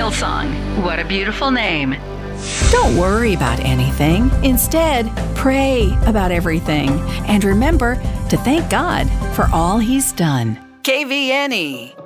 Hillsong. What a beautiful name. Don't worry about anything. Instead, pray about everything. And remember to thank God for all He's done. KVNE.